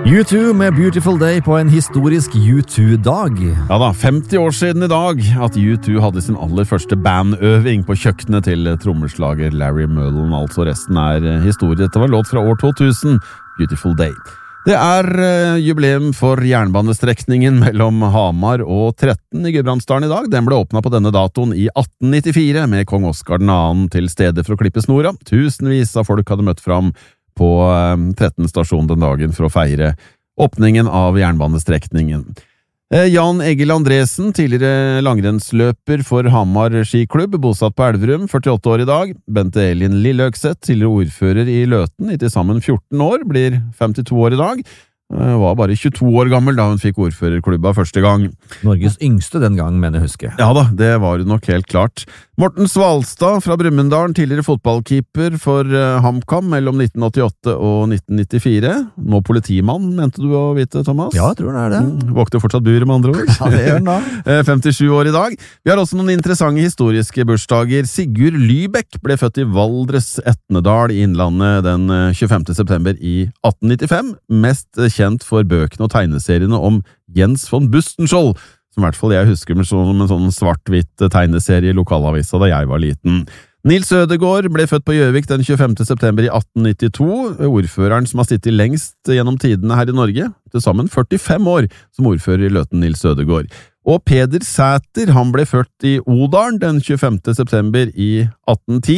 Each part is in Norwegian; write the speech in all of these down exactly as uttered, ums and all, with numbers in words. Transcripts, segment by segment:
U to med Beautiful Day på en historisk U to-dag. Ja da, femti år siden i dag at U to hadde sin aller første bandøving på kjøkkenet til trommeslager Larry Mullen, altså resten er historie. Dette var låt fra år to tusen, Beautiful Day. Det er uh, jubileum for jernbanestrekningen mellom Hamar og Tretten i Gudbrandsdalen i dag. Den ble åpnet på denne datoen i atten nittifire med kong Oskar den andre til stede for å klippe snora. Tusenvis av folk hadde møtt fram på uh, Tretten stasjon den dagen for å feire åpningen av jernbanestrekningen. Uh, Jan Egil Andresen, tidligere langrennsløper for Hamar skiklubb, bosatt på Elverum, førtiåtte år i dag. Bente Elin Lilleøkseth, tidligere ordfører i Løten i til sammen fjorten år, blir femtito år i dag. Hun var bare tjueto år gammel da hun fikk ordførerklubba første gang. Norges yngste den gang, mener jeg husker. Ja da, det var jo nok helt klart. Morten Svalstad fra Brumunddal, tidligere fotballkeeper for uh, HamKam mellom nitten åttiåtte og nitten nittifire. Nå politimann, mente du å vite, Thomas? Ja, jeg tror det er det. Mm, vokter fortsatt buret med andre ord. Ja, det gjør den da. femtisju år i dag. Vi har også noen interessante historiske bursdager. Sigurd Lybekk ble født i Valdres, Etnedal i Innlandet den tjuefemte september i atten nittifem. Mest kjent for bøkene og tegneseriene om Jens von Bustenskjold, som i hvert fall jeg husker med som en sånn svart-hvitt tegneserie i lokalavisa da jeg var liten. Nils Ødegård ble født på Gjøvik den tjuefemte september i atten nittito, ordføreren som har sittet lengst gjennom tidene her i Norge, til sammen førtifem år som ordfører i Løten, Nils Ødegård. Og Peder Sæter, han ble født i Odalen den tjuefemte september i atten ti.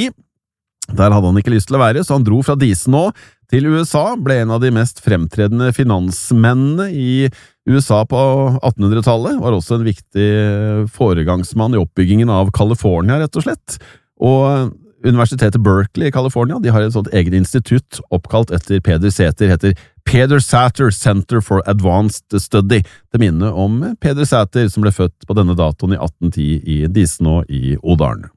Der hadde han ikke lyst til å være, så han dro fra Disenå til U S A, ble en av de mest fremtredende finansmennene i U S A på attenhundretallet, var også en viktig foregangsmann i oppbyggingen av California, rett og slett. Og Universitetet Berkeley i California, de har et sånt eget institutt oppkalt etter Peder Sæter, heter Peder Sæter Center for Advanced Study, til minne om Peder Sæter, som ble født på denne datoen i atten ti i Disenå i Odalen.